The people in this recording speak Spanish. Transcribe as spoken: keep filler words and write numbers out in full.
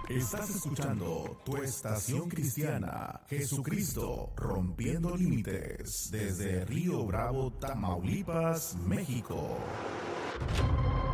Estás escuchando tu estación cristiana, Jesucristo rompiendo límites, desde Río Bravo, Tamaulipas, México.